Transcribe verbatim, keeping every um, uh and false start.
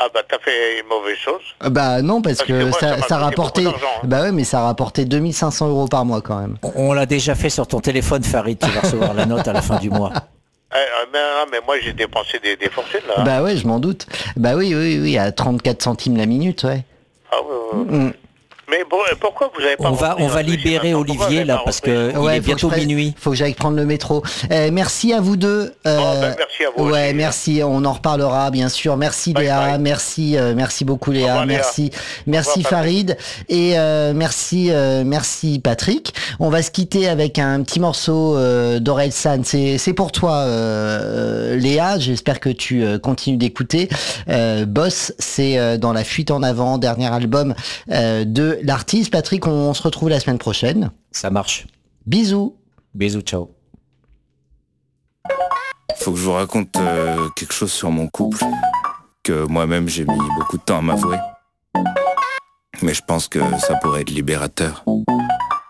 Ah bah t'as fait une mauvaise chose. Euh, Bah non, parce, Parce que, que moi, ça ça, m'a ça coûté rapportait. beaucoup d'argent, hein. Bah ouais, mais ça rapportait deux mille cinq cents euros par mois quand même. On, on l'a déjà fait sur ton téléphone, Farid. Tu vas recevoir la note à la fin du mois. Eh, euh, mais, non, mais moi j'ai dépensé des, des fortunes là. hein. Bah ouais, je m'en doute. Bah oui, oui, oui, à trente-quatre centimes la minute, ouais. Ah, ouais, ouais, ouais. Mm. Mais bon, pourquoi vous avez pas On va, repris on va un dossier libérer maintenant? Pourquoi vous Olivier avez là pas parce repris que il Ouais, est faut que bientôt je prenne- minuit. Faut que j'aille prendre le métro. Euh, merci à vous deux. Euh, Bon, ben, merci à vous Ouais, aussi. merci. On en reparlera bien sûr. Merci Bye, Léa, bye. merci, euh, merci beaucoup Léa, revoir, Léa. merci, Au merci revoir, Farid et euh, merci, euh, merci Patrick. On va se quitter avec un petit morceau euh, d'Orelsan. C'est, c'est pour toi, euh, Léa. J'espère que tu euh, continues d'écouter. Euh, Boss, c'est euh, dans la fuite en avant, dernier album euh, de l'artiste. Patrick, on, on se retrouve la semaine prochaine. Ça marche. Bisous. Bisous, ciao. Faut que je vous raconte euh, quelque chose sur mon couple que moi-même j'ai mis beaucoup de temps à m'avouer. Mais je pense que ça pourrait être libérateur.